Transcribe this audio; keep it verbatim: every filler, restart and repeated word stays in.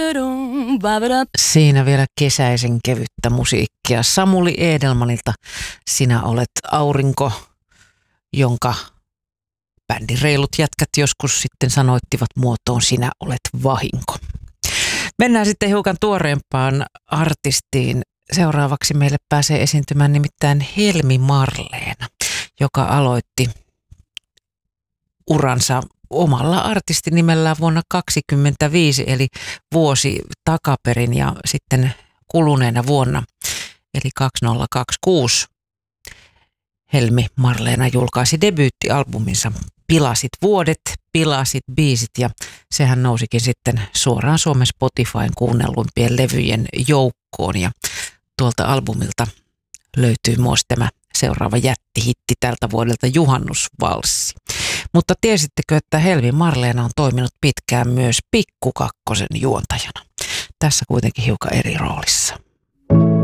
Siinä vielä kesäisen kevyttä musiikkia Samuli Edelmanilta. Sinä olet aurinko, jonka bändin reilut jätkät joskus sitten sanoittivat muotoon Sinä olet vahinko. Mennään sitten hiukan tuoreempaan artistiin. Seuraavaksi meille pääsee esiintymään nimittäin Helmi Marleena, joka aloitti uransa omalla artistinimellään vuonna kaksikymmentäviisi, eli vuosi takaperin, ja sitten kuluneena vuonna, eli kaksituhattakaksikymmentäkuusi, Helmi Marleena julkaisi debyyttialbuminsa Pilasit vuodet, pilasit biisit, ja sehän nousikin sitten suoraan Suomen Spotifyn kuunnelluimpien levyjen joukkoon, ja tuolta albumilta löytyy myös tämä seuraava jättihitti tältä vuodelta, Juhannusvalssi. Mutta tiesittekö, että Helmi Marleena on toiminut pitkään myös Pikku Kakkosen juontajana? Tässä kuitenkin hiukan eri roolissa.